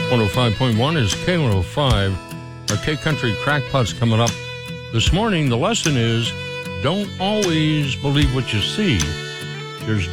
105.1 is K105. Our K-Country Crackpot's coming up. This morning, the lesson is, don't always believe what you see. There's